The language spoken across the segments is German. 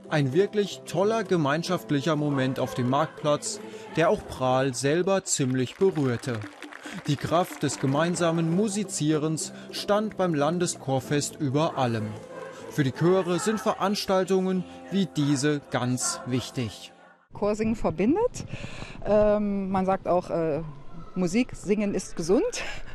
Ein wirklich toller gemeinschaftlicher Moment auf dem Marktplatz, der auch Prahl selber ziemlich berührte. Die Kraft des gemeinsamen Musizierens stand beim Landeschorfest über allem. Für die Chöre sind Veranstaltungen wie diese ganz wichtig. Chorsingen verbindet. Man sagt auch, Musik, Singen ist gesund.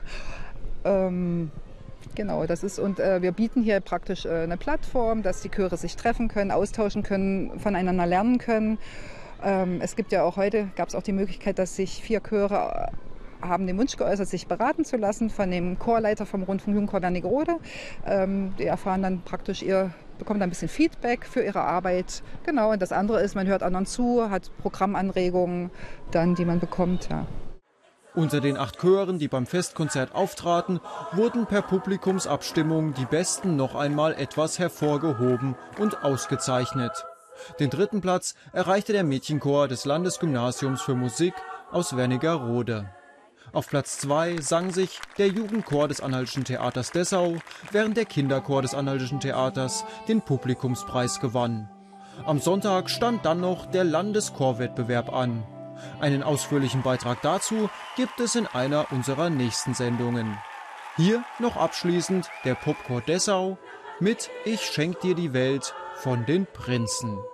Genau, das ist, und wir bieten hier praktisch eine Plattform, dass die Chöre sich treffen können, austauschen können, voneinander lernen können. Es gibt ja auch heute, gab es auch die Möglichkeit, dass sich 4 Chöre haben den Wunsch geäußert, sich beraten zu lassen von dem Chorleiter vom Rundfunk Jugendchor Wernigerode. Die erfahren dann praktisch bekommen dann ein bisschen Feedback für ihre Arbeit. Genau, und das andere ist, man hört anderen zu, hat Programmanregungen, dann, die man bekommt. Ja. Unter den 8 Chören, die beim Festkonzert auftraten, wurden per Publikumsabstimmung die Besten noch einmal etwas hervorgehoben und ausgezeichnet. Den 3. Platz erreichte der Mädchenchor des Landesgymnasiums für Musik aus Wernigerode. Auf Platz 2 sang sich der Jugendchor des Anhaltischen Theaters Dessau, während der Kinderchor des Anhaltischen Theaters den Publikumspreis gewann. Am Sonntag stand dann noch der Landeschorwettbewerb an. Einen ausführlichen Beitrag dazu gibt es in einer unserer nächsten Sendungen. Hier noch abschließend der Popchor Dessau mit Ich schenk dir die Welt von den Prinzen.